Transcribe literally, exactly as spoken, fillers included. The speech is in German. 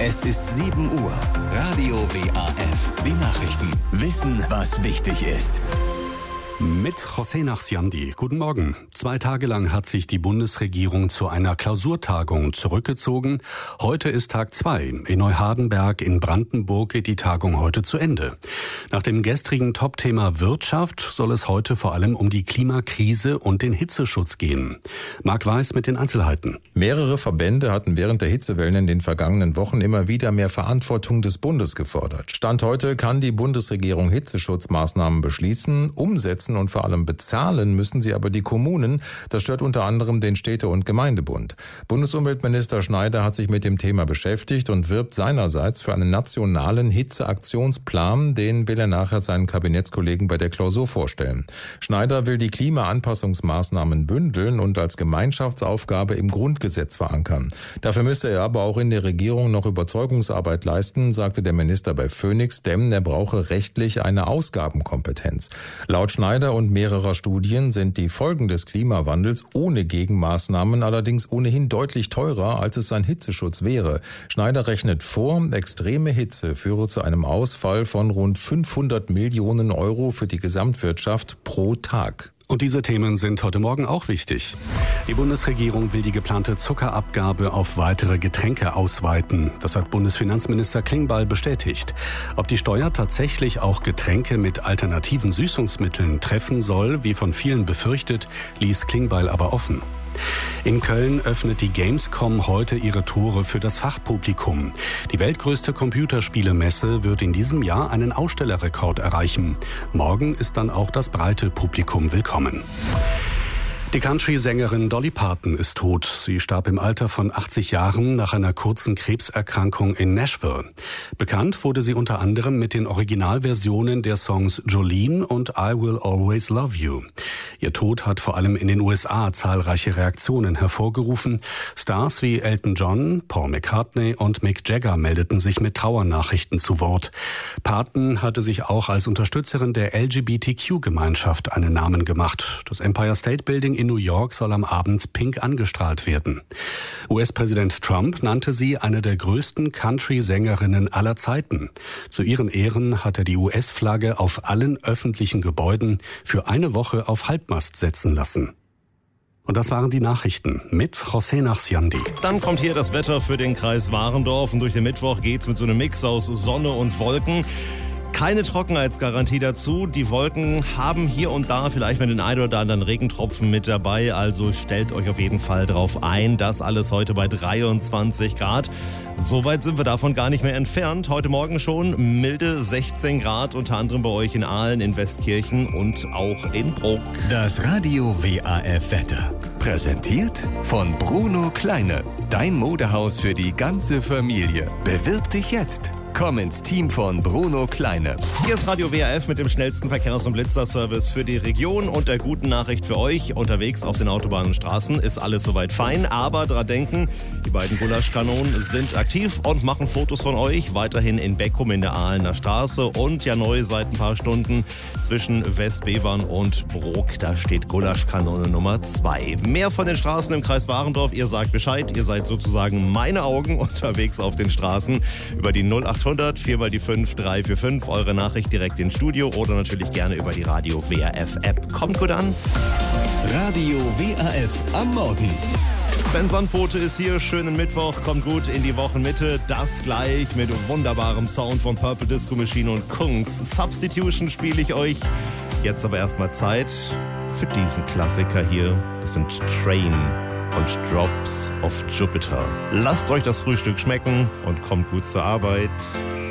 Es ist sieben Uhr. Radio W A F. Die Nachrichten. Wissen, was wichtig ist. Mit José Nachsiandi. Guten Morgen. Zwei Tage lang hat sich die Bundesregierung zu einer Klausurtagung zurückgezogen. Heute ist Tag zwei. In Neuhardenberg in Brandenburg geht die Tagung heute zu Ende. Nach dem gestrigen Topthema Wirtschaft soll es heute vor allem um die Klimakrise und den Hitzeschutz gehen. Marc Weiß mit den Einzelheiten. Mehrere Verbände hatten während der Hitzewellen in den vergangenen Wochen immer wieder mehr Verantwortung des Bundes gefordert. Stand heute kann die Bundesregierung Hitzeschutzmaßnahmen beschließen, umsetzen und vor allem bezahlen müssen sie aber die Kommunen. Das stört unter anderem den Städte- und Gemeindebund. Bundesumweltminister Schneider hat sich mit dem Thema beschäftigt und wirbt seinerseits für einen nationalen Hitzeaktionsplan. Den will er nachher seinen Kabinettskollegen bei der Klausur vorstellen. Schneider will die Klimaanpassungsmaßnahmen bündeln und als Gemeinschaftsaufgabe im Grundgesetz verankern. Dafür müsse er aber auch in der Regierung noch Überzeugungsarbeit leisten, sagte der Minister bei Phoenix, denn er brauche rechtlich eine Ausgabenkompetenz. Laut Schneider und mehrerer Studien sind die Folgen des Klimawandels ohne Gegenmaßnahmen allerdings ohnehin deutlich teurer, als es ein Hitzeschutz wäre. Schneider rechnet vor, extreme Hitze führe zu einem Ausfall von rund fünfhundert Millionen Euro für die Gesamtwirtschaft pro Tag. Und diese Themen sind heute Morgen auch wichtig. Die Bundesregierung will die geplante Zuckerabgabe auf weitere Getränke ausweiten. Das hat Bundesfinanzminister Klingbeil bestätigt. Ob die Steuer tatsächlich auch Getränke mit alternativen Süßungsmitteln treffen soll, wie von vielen befürchtet, ließ Klingbeil aber offen. In Köln öffnet die Gamescom heute ihre Tore für das Fachpublikum. Die weltgrößte Computerspielemesse wird in diesem Jahr einen Ausstellerrekord erreichen. Morgen ist dann auch das breite Publikum willkommen. Die Country-Sängerin Dolly Parton ist tot. Sie starb im Alter von achtzig Jahren nach einer kurzen Krebserkrankung in Nashville. Bekannt wurde sie unter anderem mit den Originalversionen der Songs Jolene und I Will Always Love You. Ihr Tod hat vor allem in den U S A zahlreiche Reaktionen hervorgerufen. Stars wie Elton John, Paul McCartney und Mick Jagger meldeten sich mit Trauernachrichten zu Wort. Parton hatte sich auch als Unterstützerin der L G B T Q-Gemeinschaft einen Namen gemacht. Das Empire State Building in New York soll am Abend pink angestrahlt werden. U S-Präsident Trump nannte sie eine der größten Country-Sängerinnen aller Zeiten. Zu ihren Ehren hat er die U S-Flagge auf allen öffentlichen Gebäuden für eine Woche auf Halbmast setzen lassen. Und das waren die Nachrichten mit José Nachsiandi. Dann kommt hier das Wetter für den Kreis Warendorf und durch den Mittwoch geht's mit so einem Mix aus Sonne und Wolken. Keine Trockenheitsgarantie dazu. Die Wolken haben hier und da vielleicht mal den ein oder anderen Regentropfen mit dabei. Also stellt euch auf jeden Fall drauf ein. Das alles heute bei dreiundzwanzig Grad. Soweit sind wir davon gar nicht mehr entfernt. Heute Morgen schon milde sechzehn Grad, unter anderem bei euch in Aalen, in Westkirchen und auch in Bruck. Das Radio W A F Wetter. Präsentiert von Bruno Kleine. Dein Modehaus für die ganze Familie. Bewirb dich jetzt. Komm ins Team von Bruno Kleine. Hier ist Radio W A F mit dem schnellsten Verkehrs- und Blitzerservice für die Region und der guten Nachricht für euch. Unterwegs auf den Autobahnen und Straßen ist alles soweit fein, aber dran denken, die beiden Gulaschkanonen sind aktiv und machen Fotos von euch. Weiterhin in Beckum in der Ahlener Straße und ja neu seit ein paar Stunden zwischen Westbevern und Bruck. Da steht Gulaschkanone Nummer zwei. Mehr von den Straßen im Kreis Warendorf. Ihr sagt Bescheid. Ihr seid sozusagen meine Augen unterwegs auf den Straßen über die null acht hundert, vier mal die fünf, drei vier fünf. Eure Nachricht direkt ins Studio oder natürlich gerne über die Radio W A F App. Kommt gut an. Radio W A F am Morgen. Sven Sandbote ist hier. Schönen Mittwoch. Kommt gut in die Wochenmitte. Das gleich mit wunderbarem Sound von Purple Disco Machine und Kungs. Substitution spiele ich euch. Jetzt aber erstmal Zeit für diesen Klassiker hier. Das sind Train und Drops of Jupiter. Lasst euch das Frühstück schmecken und kommt gut zur Arbeit.